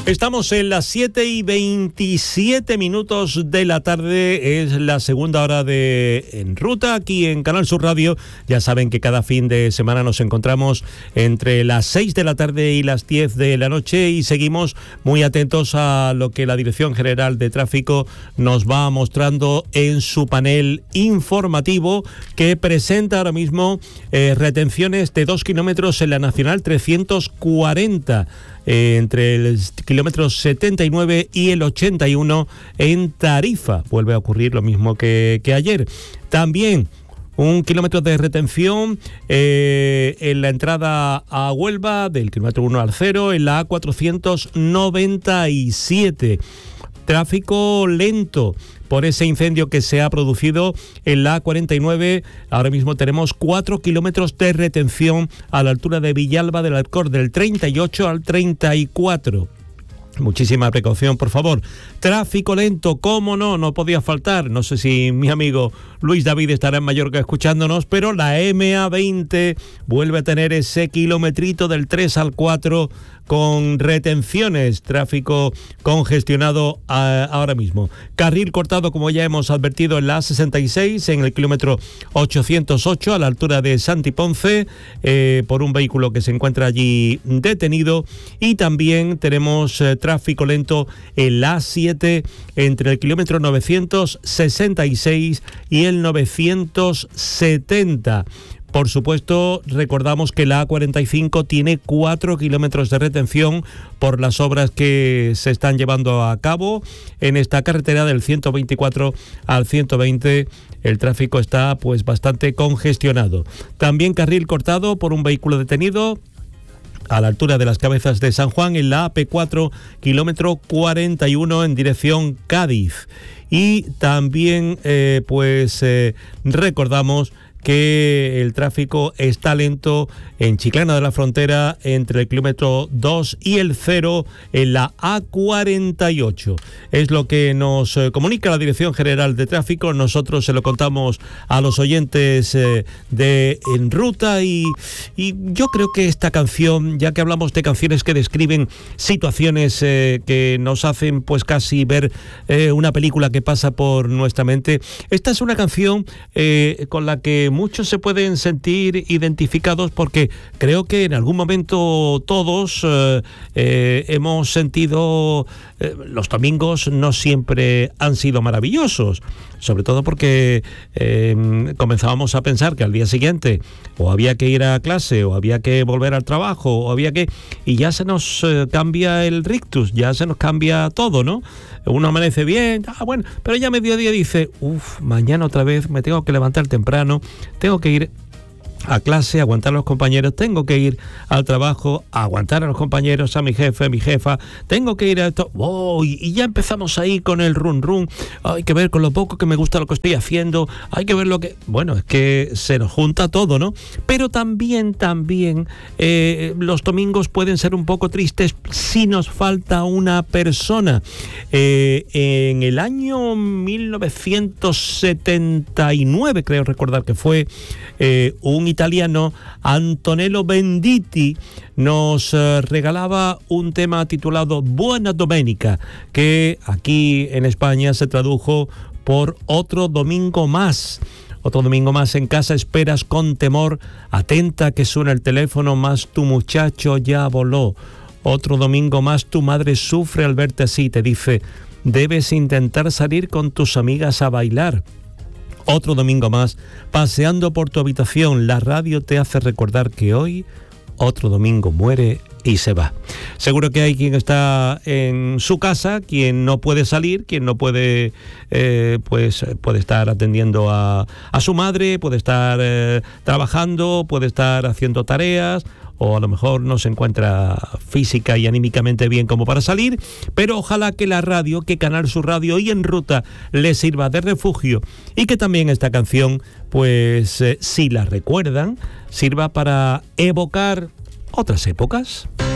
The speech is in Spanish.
Estamos en las 7:27 de la tarde, es la segunda hora de En Ruta, aquí en Canal Sur Radio. Ya saben que cada fin de semana nos encontramos entre las 6 de la tarde y las 10 de la noche y seguimos muy atentos a lo que la Dirección General de Tráfico nos va mostrando en su panel informativo, que presenta ahora mismo retenciones de 2 kilómetros en la Nacional 340, entre el kilómetro 79 y el 81 en Tarifa. Vuelve a ocurrir lo mismo que ayer. También 1 kilómetro de retención en la entrada a Huelva, del kilómetro 1 al 0, en la A497. Tráfico lento por ese incendio que se ha producido en la A49. Ahora mismo tenemos 4 kilómetros de retención a la altura de Villalba del Alcor, del 38 al 34. Muchísima precaución, por favor. Tráfico lento, cómo no podía faltar. No sé si mi amigo Luis David estará en Mallorca escuchándonos, pero la MA20 vuelve a tener ese kilometrito del 3 al 4 con retenciones, tráfico congestionado ahora mismo. Carril cortado, como ya hemos advertido, en la A66, en el kilómetro 808, a la altura de Santi Ponce, por un vehículo que se encuentra allí detenido. Y también tenemos tráfico lento en la A7, entre el kilómetro 966 y el 970. Por supuesto, recordamos que la A45 tiene 4 kilómetros de retención por las obras que se están llevando a cabo en esta carretera del 124 al 120. El tráfico está pues bastante congestionado. También carril cortado por un vehículo detenido a la altura de las Cabezas de San Juan en la AP4, kilómetro 41 en dirección Cádiz. Y también recordamos que el tráfico está lento en Chiclana de la Frontera, entre el kilómetro 2 y el 0 en la A48. Es lo que nos comunica la Dirección General de Tráfico. Nosotros se lo contamos a los oyentes de En Ruta y yo creo que esta canción, ya que hablamos de canciones que describen situaciones que nos hacen pues casi ver una película que pasa por nuestra mente, esta es una canción con la que muchos se pueden sentir identificados, porque creo que en algún momento todos hemos sentido los domingos no siempre han sido maravillosos, sobre todo porque comenzábamos a pensar que al día siguiente o había que ir a clase o había que volver al trabajo o había que... y ya se nos cambia el rictus, ya se nos cambia todo, ¿no? Uno amanece bien, bueno, pero ya a mediodía dice, mañana otra vez me tengo que levantar temprano, tengo que ir a clase, aguantar a los compañeros, tengo que ir al trabajo, aguantar a los compañeros, a mi jefe, mi jefa, tengo que ir a esto, y ya empezamos ahí con el run, hay que ver con lo poco que me gusta lo que estoy haciendo, hay que ver lo que... Bueno, es que se nos junta todo, ¿no? Pero también los domingos pueden ser un poco tristes si nos falta una persona. En el año 1979, creo recordar que fue, un italiano, Antonello Venditti, nos regalaba un tema titulado Buona Domenica, que aquí en España se tradujo por Otro domingo más. Otro domingo más en casa esperas con temor, atenta que suena el teléfono, más tu muchacho ya voló. Otro domingo más tu madre sufre al verte así, te dice, debes intentar salir con tus amigas a bailar. Otro domingo más, paseando por tu habitación, la radio te hace recordar que hoy otro domingo muere y se va. Seguro que hay quien está en su casa, quien no puede salir, quien no puede, puede estar atendiendo a su madre, puede estar trabajando, puede estar haciendo tareas, o a lo mejor no se encuentra física y anímicamente bien como para salir, pero ojalá que la radio, que Canal Sur Radio y En Ruta les sirva de refugio, y que también esta canción, pues si la recuerdan, sirva para evocar otras épocas.